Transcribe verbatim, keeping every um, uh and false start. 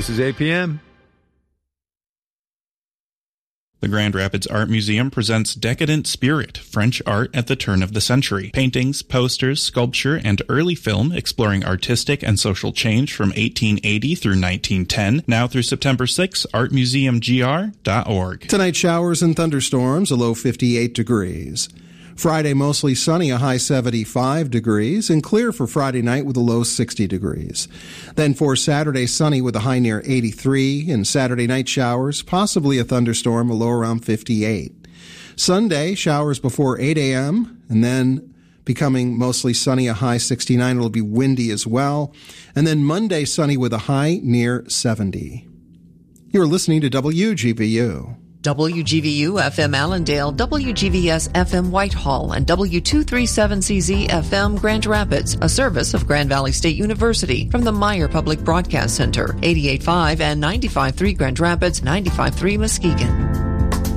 This is A P M. The Grand Rapids Art Museum presents Decadent Spirit, French art at the turn of the century. Paintings, posters, sculpture, and early film exploring artistic and social change from eighteen eighty through nineteen ten. Now through September sixth, art museum g r dot org. Tonight, showers and thunderstorms, a low fifty-eight degrees. Friday, mostly sunny, a high seventy-five degrees, and clear for Friday night with a low sixty degrees. Then for Saturday, sunny with a high near eighty-three, and Saturday night showers, possibly a thunderstorm, a low around fifty-eight. Sunday, showers before eight a.m., and then becoming mostly sunny, a high sixty-nine. It'll be windy as well. And then Monday, sunny with a high near seventy. You're listening to W G V U. W G V U F M Allendale, W G V S F M Whitehall, and W two thirty-seven C Z F M Grand Rapids, a service of Grand Valley State University from the Meyer Public Broadcast Center, eighty-eight point five and ninety-five point three Grand Rapids, ninety-five point three Muskegon.